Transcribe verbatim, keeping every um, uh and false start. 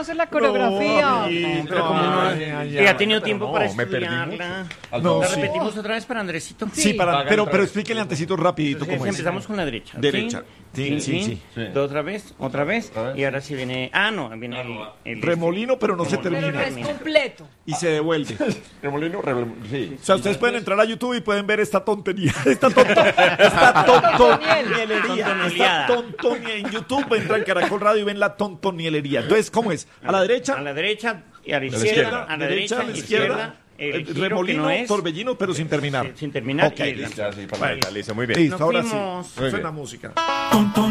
conoce la coreografía. No, No, pero como no, ay, ay, y ay, ha tenido pero tiempo no, para me perdí estudiarla. No, ¿La sí. repetimos otra vez para Andresito? Sí, para, Hagan pero, otra pero vez. explíquenle antecito rapidito Entonces, cómo es. empezamos con la derecha. Derecha. Sí, sí, sí. Sí. Otra vez, otra vez. Otra vez. Y ahora sí viene. Ah, no, viene el, el- Remolino, pero no se Pero no termina. es completo. Y se devuelve. Remolino, remolino, sí. O sea, ustedes pueden entrar a YouTube y pueden ver esta tontería, esta tonto, esta tontonielería, Tontoneliada. esta tontonia en YouTube, entran en Caracol Radio y ven la tontonielería. Entonces, ¿cómo es? A la derecha, A la derecha y a la izquierda, izquierda. A la derecha, derecha, a la izquierda, izquierda. El eh, giro que remolino, no es, torbellino, pero sin terminar. sin- sin terminar, Ok, y el- listo. Ya, sí, para Bueno, listo, muy bien. Listo, Nos ahora fuimos. sí. Muy Suena bien. música.